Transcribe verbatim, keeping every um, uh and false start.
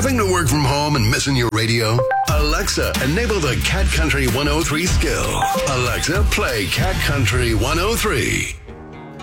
Having to work from home and missing your radio? Alexa, enable the Cat Country one oh three skill. Alexa, play Cat Country one oh three.